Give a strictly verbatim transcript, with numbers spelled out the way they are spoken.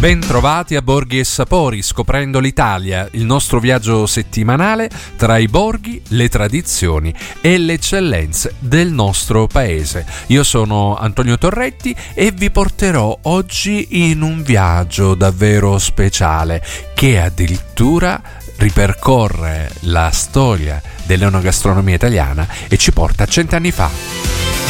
Bentrovati a Borghi e Sapori, scoprendo l'Italia, il nostro viaggio settimanale tra i borghi, le tradizioni e le eccellenze del nostro paese. Io sono Antonio Torretti e vi porterò oggi in un viaggio davvero speciale che addirittura ripercorre la storia dell'enogastronomia italiana e ci porta a cent'anni fa.